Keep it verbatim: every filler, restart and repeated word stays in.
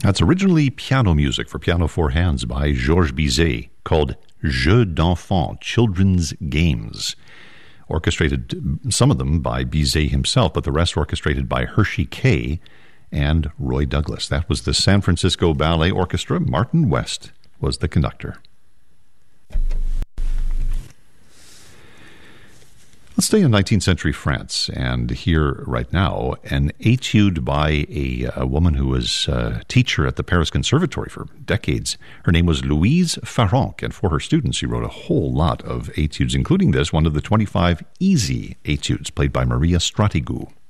That's originally piano music for piano four hands by Georges Bizet called Jeux d'enfants, Children's Games. Orchestrated, some of them by Bizet himself, but the rest orchestrated by Hershey Kay and Roy Douglas. That was the San Francisco Ballet Orchestra. Martin West was the conductor. Let's stay in nineteenth century France and hear right now an etude by a, a woman who was a teacher at the Paris Conservatory for decades. Her name was Louise Farrenc, and for her students she wrote a whole lot of etudes, including this, one of the twenty-five easy etudes played by Maria Stratigou.